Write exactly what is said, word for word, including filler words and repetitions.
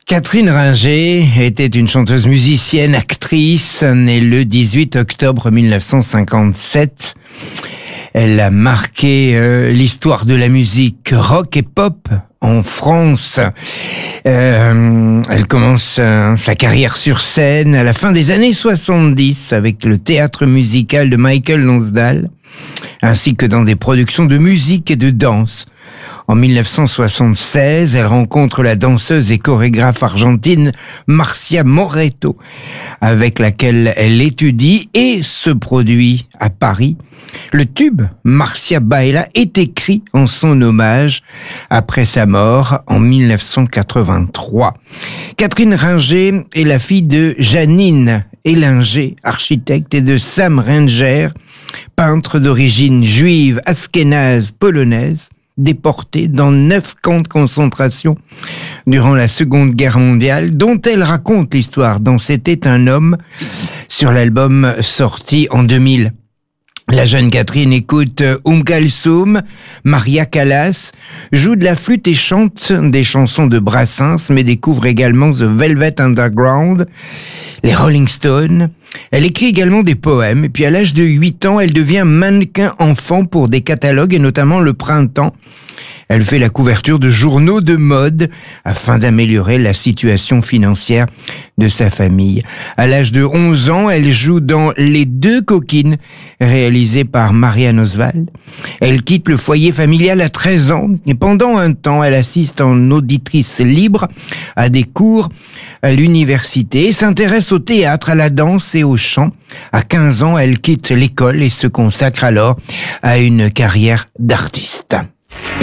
Catherine Ringer était une chanteuse musicienne, actrice, née le dix-huit octobre mille neuf cent cinquante-sept. Elle a marqué euh, l'histoire de la musique rock et pop en France. Euh, elle commence euh, sa carrière sur scène à la fin des années soixante-dix avec le théâtre musical de Michael Lonsdale, ainsi que dans des productions de musique et de danse. En mille neuf cent soixante-seize, elle rencontre la danseuse et chorégraphe argentine Marcia Moretto, avec laquelle elle étudie et se produit à Paris. Le tube Marcia Baila est écrit en son hommage après sa mort en mille neuf cent quatre-vingt-trois. Catherine Ringer est la fille de Janine Ellinger, architecte, et de Sam Ringer, peintre d'origine juive askénaze polonaise, déportée dans neuf camps de concentration durant la Seconde Guerre mondiale, dont elle raconte l'histoire dans C'était un homme, sur l'album sorti en deux mille. La jeune Catherine écoute Oum Kalsoum, Maria Callas, joue de la flûte et chante des chansons de Brassens, mais découvre également The Velvet Underground, les Rolling Stones. Elle écrit également des poèmes, et puis à l'âge de huit ans, elle devient mannequin enfant pour des catalogues, et notamment Le Printemps. Elle fait la couverture de journaux de mode afin d'améliorer la situation financière de sa famille. À l'âge de onze ans, elle joue dans Les Deux Coquines, réalisé par Marianne Oswald. Elle quitte le foyer familial à treize ans et pendant un temps, elle assiste en auditrice libre à des cours à l'université et s'intéresse au théâtre, à la danse et au chant. À quinze ans, elle quitte l'école et se consacre alors à une carrière d'artiste.